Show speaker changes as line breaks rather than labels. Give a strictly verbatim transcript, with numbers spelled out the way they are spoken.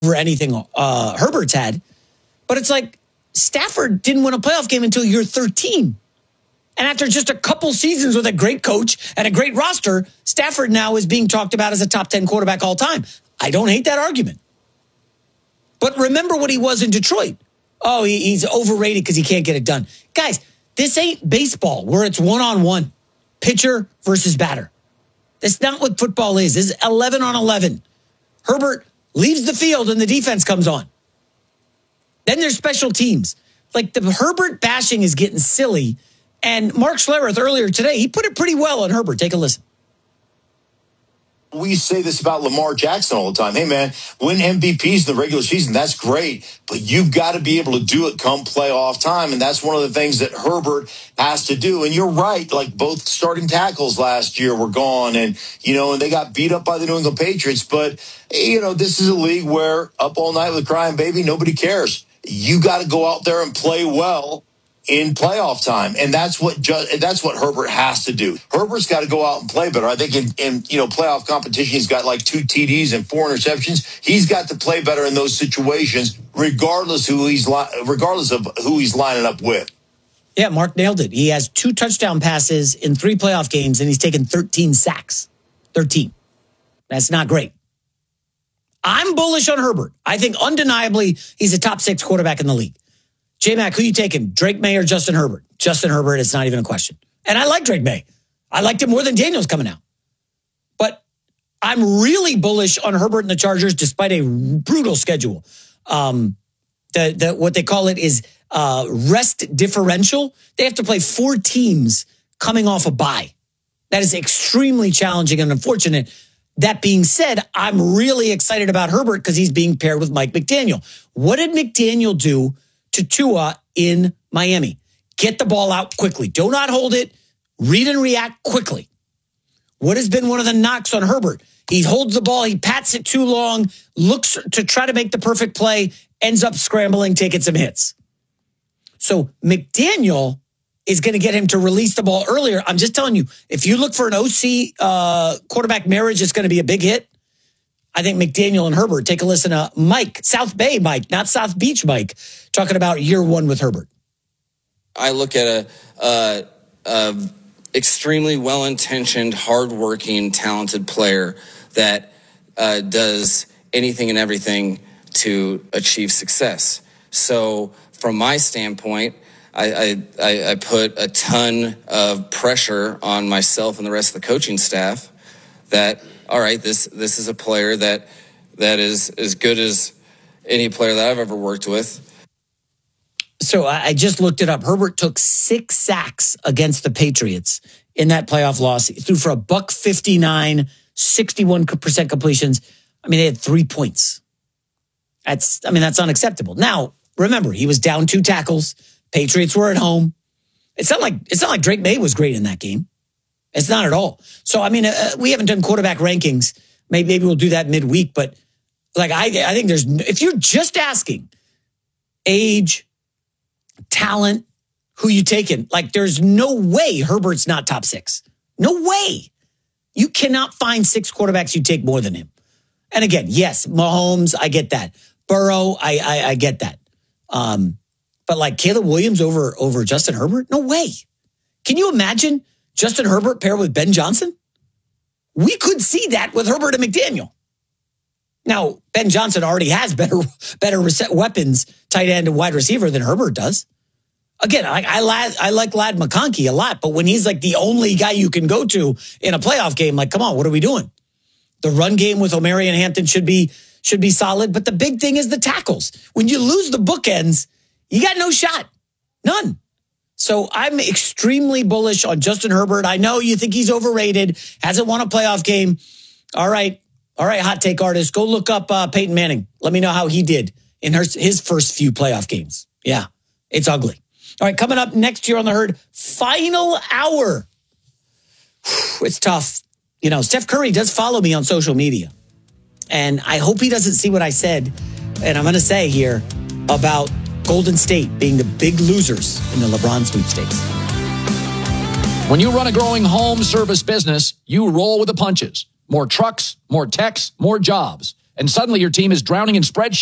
over anything uh, Herbert's had. But it's like Stafford didn't win a playoff game until year thirteen. And after just a couple seasons with a great coach and a great roster, Stafford now is being talked about as a top ten quarterback all time. I don't hate that argument. But remember what he was in Detroit. Oh, he, he's overrated because he can't get it done. Guys, this ain't baseball where it's one-on-one. Pitcher versus batter. That's not what football is. This is eleven on eleven. Herbert leaves the field and the defense comes on. Then there's special teams. Like the Herbert bashing is getting silly. And Mark Schlereth earlier today, he put it pretty well on Herbert. Take a listen.
We say this about Lamar Jackson all the time. Hey, man, win M V Ps in the regular season. That's great. But you've got to be able to do it come playoff time. And that's one of the things that Herbert has to do. And you're right. Like both starting tackles last year were gone. And, you know, and they got beat up by the New England Patriots. But, you know, this is a league where up all night with crying baby, nobody cares. You got to go out there and play well in playoff time. And that's what ju- that's what Herbert has to do. Herbert's got to go out and play better. I think in, in you know playoff competition, he's got like two T Ds and four interceptions. He's got to play better in those situations, regardless who he's li- regardless of who he's lining up with.
Yeah, Mark nailed it. He has two touchdown passes in three playoff games, and he's taken thirteen sacks. thirteen. That's not great. I'm bullish on Herbert. I think undeniably he's a top six quarterback in the league. J-Mac, who you taking? Drake May or Justin Herbert? Justin Herbert, it's not even a question. And I like Drake May. I liked him more than Daniels coming out. But I'm really bullish on Herbert and the Chargers despite a brutal schedule. Um, the, the what they call it is uh, rest differential. They have to play four teams coming off a bye. That is extremely challenging and unfortunate. That being said, I'm really excited about Herbert because he's being paired with Mike McDaniel. What did McDaniel do to Tua in Miami? Get the ball out quickly. Do not hold it. Read and react quickly. What has been one of the knocks on Herbert? He holds the ball, he pats it too long, looks to try to make the perfect play, ends up scrambling, taking some hits. So McDaniel is going to get him to release the ball earlier. I'm just telling you, if you look for an O C uh, quarterback marriage, it's going to be a big hit. I think McDaniel and Herbert. Take a listen to Mike, South Bay Mike, not South Beach Mike, talking about year one with Herbert.
I look at a, a, a extremely well-intentioned, hardworking, talented player that uh, does anything and everything to achieve success. So from my standpoint, I, I, I put a ton of pressure on myself and the rest of the coaching staff that, all right, this this is a player that that is as good as any player that I've ever worked with.
So I just looked it up. Herbert took six sacks against the Patriots in that playoff loss. He threw for a buck fifty-nine, sixty-one percent completions. I mean, they had three points. That's, I mean, that's unacceptable. Now, remember, he was down two tackles. Patriots were at home. It's not like it's not like Drake May was great in that game. It's not at all. So, I mean, uh, we haven't done quarterback rankings. Maybe, maybe we'll do that midweek. But like, I, I think there's, if you're just asking age, talent, who you taking, like, there's no way Herbert's not top six. No way. You cannot find six quarterbacks you take more than him. And again, yes, Mahomes, I get that. Burrow, I, I, I get that. Um, But like Caleb Williams over, over Justin Herbert? No way. Can you imagine Justin Herbert paired with Ben Johnson? We could see that with Herbert and McDaniel. Now, Ben Johnson already has better, better weapons, tight end and wide receiver than Herbert does. Again, I, I, lad, I like Ladd McConkey a lot, but when he's like the only guy you can go to in a playoff game, like, come on, what are we doing? The run game with Omari and Hampton should be, should be solid, but the big thing is the tackles. When you lose the bookends, you got no shot. None. So I'm extremely bullish on Justin Herbert. I know you think he's overrated, hasn't won a playoff game. All right. All right, hot take artist. Go look up uh, Peyton Manning. Let me know how he did in her, his first few playoff games. Yeah, it's ugly. All right, coming up next year on The Herd, final hour. It's tough. You know, Steph Curry does follow me on social media. And I hope he doesn't see what I said, and I'm going to say here, about Golden State being the big losers in the LeBron sweepstakes.
When you run a growing home service business, you roll with the punches. More trucks, more techs, more jobs. and suddenly your team is drowning in spreadsheets.